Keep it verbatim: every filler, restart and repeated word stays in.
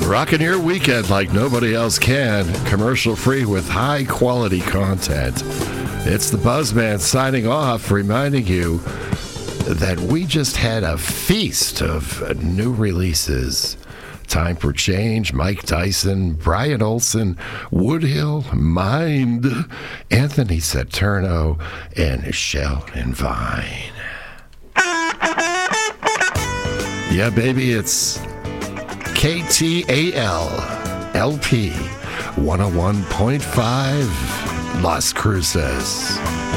Rocking your weekend like nobody else can, commercial-free with high-quality content. It's the Buzzman signing off, reminding you that we just had a feast of new releases. Time for Change, Mike Tyson, Brian Olsen, Woodhill, Mind, Anthony Saturno, and Sheldon Vine. Yeah, baby, it's K T A L L P one oh one point five Las Cruces.